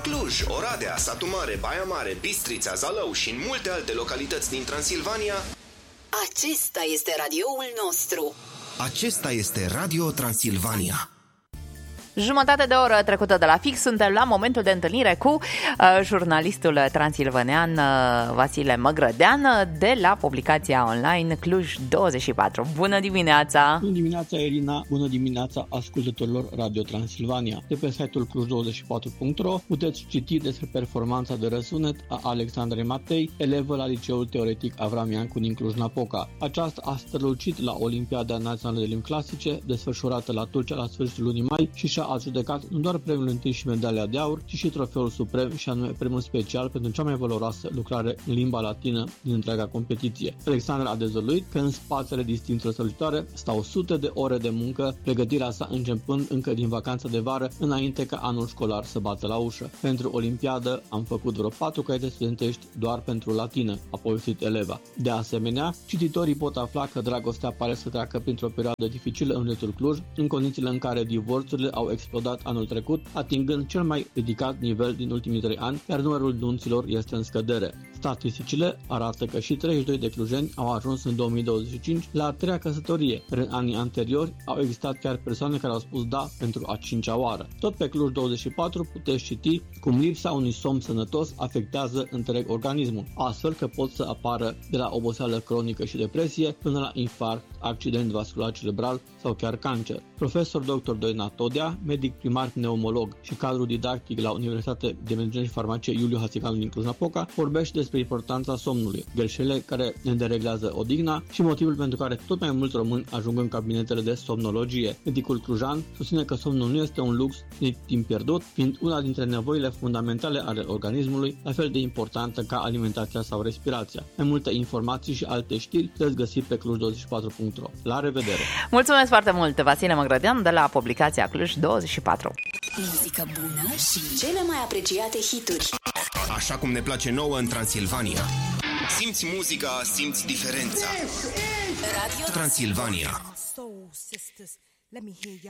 Cluj, Oradea, Satu Mare, Baia Mare, Bistrița, Zalău și în multe alte localități din Transilvania. Acesta este radioul nostru. Acesta este Radio Transilvania. Jumătate de oră trecută de la fix, suntem la momentul de întâlnire cu jurnalistul transilvanean Vasile Măgrădean de la publicația online Cluj24. Bună dimineața! Bună dimineața, Irina! Bună dimineața ascultătorilor Radio Transilvania! De pe site-ul Cluj24.ro puteți citi despre performanța de răsunet a Alexandrei Matei, elevă la Liceul Teoretic Avram Iancu din Cluj-Napoca. Aceasta a strălucit la Olimpiada Națională de Limbi Clasice, desfășurată la Tulcea la sfârșitul lunii mai și și-a adjudecat nu doar premiul întâi și medalia de aur, ci și trofeul suprem și anume premiul special pentru cea mai valoroasă lucrare în limba latină din întreaga competiție. Alexandra a dezvăluit că în spatele distincțiilor strălucitoare stau sute de ore de muncă, pregătirea sa începând încă din vacanța de vară, înainte ca anul școlar să bată la ușă. Pentru Olimpiadă am făcut vreo 4 caiete studentești doar pentru latină, a povestit eleva. De asemenea, cititorii pot afla că dragostea pare să treacă printr-o perioadă dificilă în județul Cluj, în condițiile în care divorțurile au explodat anul trecut, atingând cel mai ridicat nivel din ultimii 3 ani, iar numărul nunților este în scădere. Statisticile arată că și 32 de clujeni au ajuns în 2025 la a 3-a căsătorie, iar în anii anteriori au existat chiar persoane care au spus da pentru a 5-a oară. Tot pe Cluj24 puteți citi cum lipsa unui somn sănătos afectează întreg organismul, astfel că pot să apară de la oboseală cronică și depresie până la infarct, accident vascular cerebral sau chiar cancer. Profesor dr. Doina Todea, medic primar pneumolog și cadru didactic la Universitatea de Medicina și Farmacie Iuliu Hațicanu din Cluj-Napoca, vorbește despre importanța somnului, greșelile care ne dereglează odihna și motivul pentru care tot mai mulți români ajung în cabinetele de somnologie. Medicul clujan susține că somnul nu este un lux nici timp pierdut, fiind una dintre nevoile fundamentale ale organismului, la fel de importantă ca alimentația sau respirația. Mai multe informații și alte știri puteți găsi pe Cluj24.ro. La revedere! Mulțumesc foarte mult, Vasile Măgrădean, de la publicația Cluj24. Muzică bună și cele mai apreciate hituri. Așa cum ne place nouă în Transilvania. Simți muzica, simți diferența. Radio Transilvania.